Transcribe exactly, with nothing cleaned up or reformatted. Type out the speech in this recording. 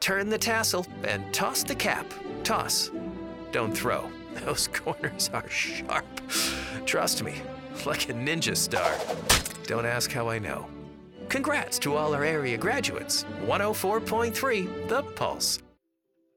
turn the tassel, and toss the cap. Toss. Don't throw. Those corners are sharp. Trust me, like a ninja star. Don't ask how I know. Congrats to all our area graduates. one oh four point three The Pulse.